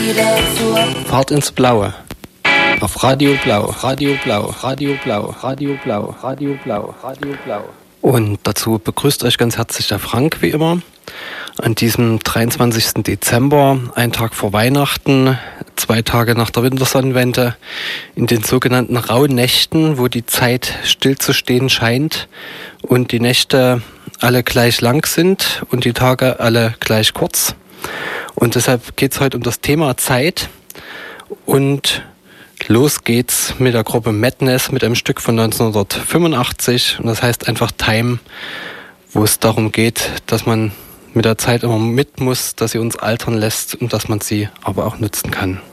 Fahrt ins Blaue. Auf Radio Blau, Radio Blau, Radio Blau, Radio Blau, Radio Blau, Radio Blau. Und dazu begrüßt euch ganz herzlich der Frank, wie immer. An diesem 23. Dezember, ein Tag vor Weihnachten, 2 Tage nach der Wintersonnenwende, in den sogenannten rauen Nächten, wo die Zeit stillzustehen scheint und die Nächte alle gleich lang sind und die Tage alle gleich kurz. Und deshalb geht es heute um das Thema Zeit. Und los geht's mit der Gruppe Madness mit einem Stück von 1985. Und das heißt einfach Time, wo es darum geht, dass man mit der Zeit immer mit muss, dass sie uns altern lässt und dass man sie aber auch nutzen kann.